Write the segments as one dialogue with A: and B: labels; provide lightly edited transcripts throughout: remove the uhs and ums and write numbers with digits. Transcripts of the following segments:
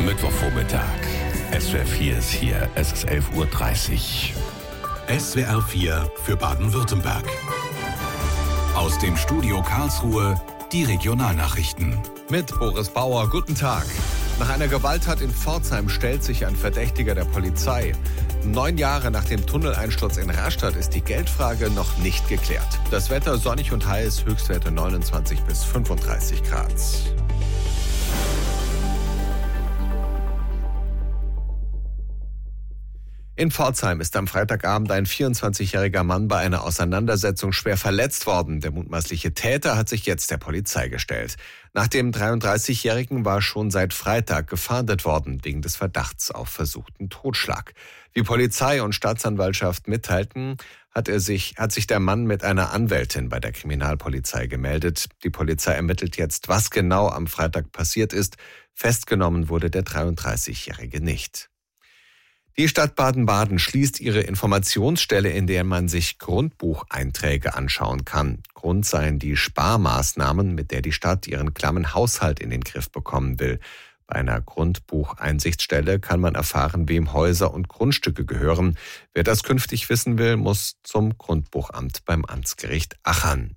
A: Mittwochvormittag. SWR 4 ist hier. Es ist 11.30 Uhr.
B: SWR 4 für Baden-Württemberg. Aus dem Studio Karlsruhe die Regionalnachrichten.
C: Mit Boris Bauer, guten Tag. Nach einer Gewalttat in Pforzheim stellt sich ein Verdächtiger der Polizei. 9 Jahre nach dem Tunneleinsturz in Rastatt ist die Geldfrage noch nicht geklärt. Das Wetter sonnig und heiß, Höchstwerte 29 bis 35 Grad. In Pforzheim ist am Freitagabend ein 24-jähriger Mann bei einer Auseinandersetzung schwer verletzt worden. Der mutmaßliche Täter hat sich jetzt der Polizei gestellt. Nach dem 33-jährigen war schon seit Freitag gefahndet worden wegen des Verdachts auf versuchten Totschlag. Wie Polizei und Staatsanwaltschaft mitteilten, hat sich der Mann mit einer Anwältin bei der Kriminalpolizei gemeldet. Die Polizei ermittelt jetzt, was genau am Freitag passiert ist. Festgenommen wurde der 33-jährige nicht. Die Stadt Baden-Baden schließt ihre Informationsstelle, in der man sich Grundbucheinträge anschauen kann. Grund seien die Sparmaßnahmen, mit der die Stadt ihren klammen Haushalt in den Griff bekommen will. Bei einer Grundbucheinsichtsstelle kann man erfahren, wem Häuser und Grundstücke gehören. Wer das künftig wissen will, muss zum Grundbuchamt beim Amtsgericht Achern.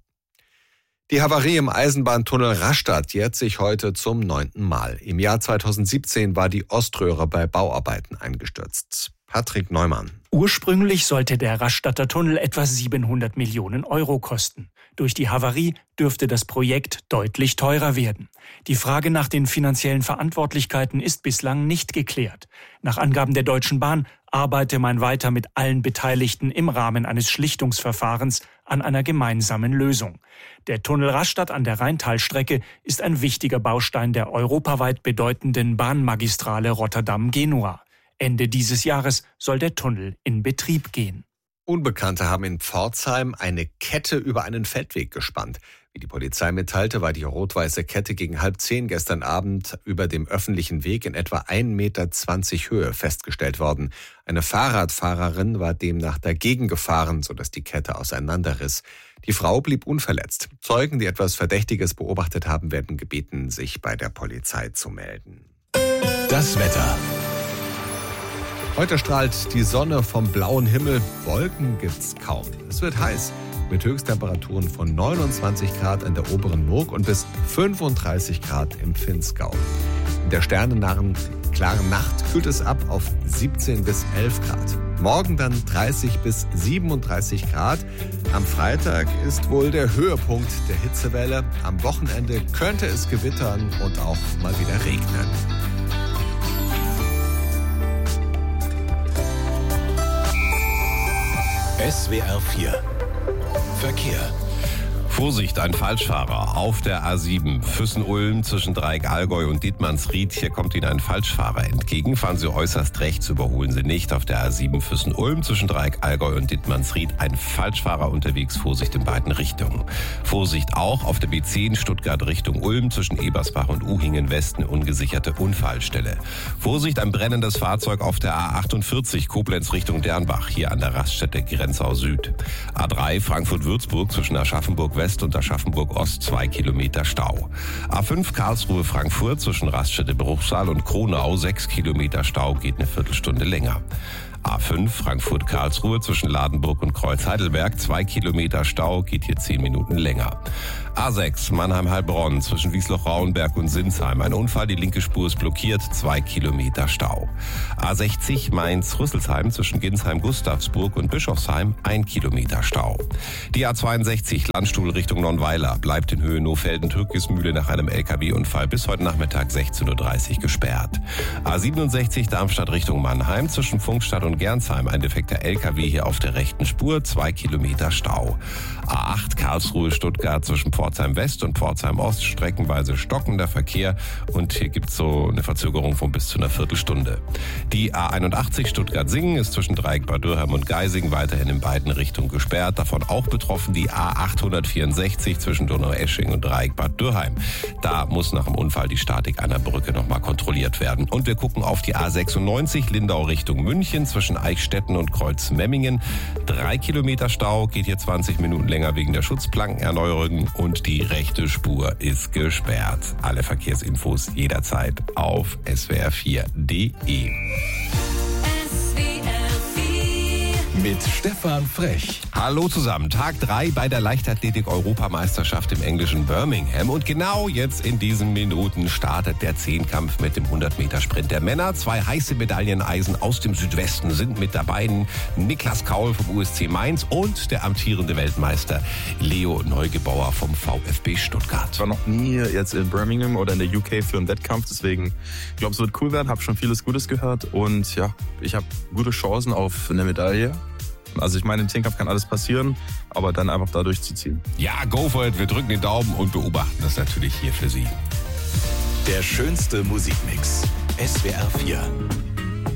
C: Die Havarie im Eisenbahntunnel Rastatt jährt sich heute zum 9. Mal. Im Jahr 2017 war die Oströhre bei Bauarbeiten eingestürzt. Patrick Neumann.
D: Ursprünglich sollte der Rastatter Tunnel etwa 700 Millionen Euro kosten. Durch die Havarie dürfte das Projekt deutlich teurer werden. Die Frage nach den finanziellen Verantwortlichkeiten ist bislang nicht geklärt. Nach Angaben der Deutschen Bahn arbeite man weiter mit allen Beteiligten im Rahmen eines Schlichtungsverfahrens an einer gemeinsamen Lösung. Der Tunnel Rastatt an der Rheintalstrecke ist ein wichtiger Baustein der europaweit bedeutenden Bahnmagistrale Rotterdam-Genua. Ende dieses Jahres soll der Tunnel in Betrieb gehen.
C: Unbekannte haben in Pforzheim eine Kette über einen Feldweg gespannt. Wie die Polizei mitteilte, war die rot-weiße Kette gegen 9:30 gestern Abend über dem öffentlichen Weg in etwa 1,20 Meter Höhe festgestellt worden. Eine Fahrradfahrerin war demnach dagegen gefahren, sodass die Kette auseinanderriss. Die Frau blieb unverletzt. Zeugen, die etwas Verdächtiges beobachtet haben, werden gebeten, sich bei der Polizei zu melden.
A: Das Wetter.
C: Heute strahlt die Sonne vom blauen Himmel, Wolken gibt's kaum. Es wird heiß, mit Höchsttemperaturen von 29 Grad an der oberen Murg und bis 35 Grad im Vinzgau. In der sternennahen klaren Nacht kühlt es ab auf 17 bis 11 Grad. Morgen dann 30 bis 37 Grad. Am Freitag ist wohl der Höhepunkt der Hitzewelle. Am Wochenende könnte es gewittern und auch mal wieder regnen.
A: SWR 4 Verkehr.
E: Vorsicht, ein Falschfahrer auf der A7 Füssen-Ulm zwischen Dreieck Allgäu und Dietmannsried. Hier kommt Ihnen ein Falschfahrer entgegen. Fahren Sie äußerst rechts, überholen Sie nicht. Auf der A7 Füssen-Ulm zwischen Dreieck Allgäu und Dietmannsried ein Falschfahrer unterwegs. Vorsicht in beiden Richtungen. Vorsicht auch auf der B10 Stuttgart Richtung Ulm zwischen Ebersbach und Uhingen Westen ungesicherte Unfallstelle. Vorsicht, ein brennendes Fahrzeug auf der A48 Koblenz Richtung Dernbach. Hier an der Raststätte Grenzau Süd. A3 Frankfurt-Würzburg zwischen Aschaffenburg West und Aschaffenburg Ost 2 Kilometer Stau. A5 Karlsruhe-Frankfurt zwischen Raststätte Bruchsal und Kronau 6 Kilometer Stau, geht eine Viertelstunde länger. A5 Frankfurt-Karlsruhe zwischen Ladenburg und Kreuz-Heidelberg 2 Kilometer Stau, geht hier 10 Minuten länger. A6 Mannheim-Heilbronn zwischen Wiesloch-Rauenberg und Sinsheim. Ein Unfall, die linke Spur ist blockiert, 2 Kilometer Stau. A60 Mainz-Rüsselsheim zwischen Ginsheim-Gustavsburg und Bischofsheim 1 Kilometer Stau. Die A62 Landstuhl Richtung Nonnweiler bleibt in Höhe Nohfelden-Türkismühle nach einem LKW-Unfall bis heute Nachmittag 16.30 Uhr gesperrt. A67 Darmstadt Richtung Mannheim zwischen Funkstadt und Gernsheim ein defekter LKW hier auf der rechten Spur, 2 Kilometer Stau. A8 Karlsruhe-Stuttgart zwischen Pforzheim West und Pforzheim Ost streckenweise stockender Verkehr und hier gibt's so eine Verzögerung von bis zu einer Viertelstunde. Die A81 Stuttgart-Singen ist zwischen Dreieck Bad Dürheim und Geising weiterhin in beiden Richtungen gesperrt. Davon auch betroffen die A864 zwischen Donaueschingen und Dreieck Bad Dürheim. Da muss nach dem Unfall die Statik einer Brücke nochmal kontrolliert werden. Und wir gucken auf die A96 Lindau Richtung München zwischen zwischen Eichstätten und Kreuzmemmingen. 3 Kilometer Stau, geht hier 20 Minuten länger wegen der Schutzplankenerneuerung und die rechte Spur ist gesperrt. Alle Verkehrsinfos jederzeit auf swr4.de.
B: Mit Stefan Frech.
E: Hallo zusammen, Tag 3 bei der Leichtathletik-Europameisterschaft im englischen Birmingham. Und genau jetzt in diesen Minuten startet der Zehnkampf mit dem 100-Meter-Sprint der Männer. 2 heiße Medailleneisen aus dem Südwesten sind mit dabei. Niklas Kaul vom USC Mainz und der amtierende Weltmeister Leo Neugebauer vom VfB Stuttgart.
F: Ich war noch nie jetzt in Birmingham oder in der UK für einen Wettkampf, deswegen ich glaube, es wird cool werden. Habe schon vieles Gutes gehört und ja, ich habe gute Chancen auf eine Medaille. Also ich meine, im Zehnkampf kann alles passieren, aber dann einfach da durchzuziehen.
E: Ja, go for it. Wir drücken den Daumen und beobachten das natürlich hier für Sie.
B: Der schönste Musikmix. SWR 4.